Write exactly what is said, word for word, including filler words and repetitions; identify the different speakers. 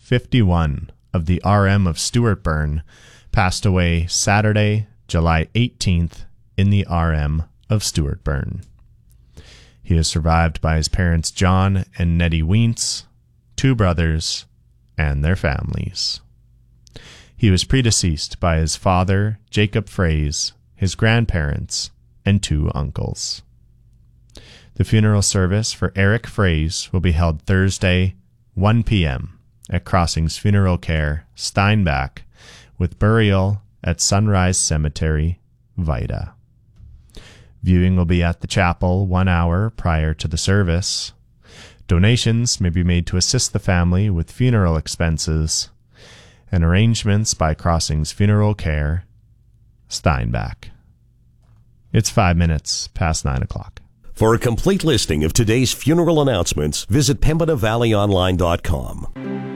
Speaker 1: fifty-one of the R M of Stewartburn passed away Saturday, July eighteenth, in the R M of Stewartburn. He is survived by his parents John and Nettie Weentz, two brothers, and their families. He was predeceased by his father, Jacob Fraze, his grandparents, and two uncles. The funeral service for Eric Fraze will be held Thursday, one p.m. at Crossings Funeral Care, Steinbach, with burial at Sunrise Cemetery, Vida. Viewing will be at the chapel one hour prior to the service. Donations may be made to assist the family with funeral expenses, and arrangements by Crossings Funeral Care, Steinbach. It's five minutes past nine o'clock.
Speaker 2: For a complete listing of today's funeral announcements, visit Pembina Valley Online dot com.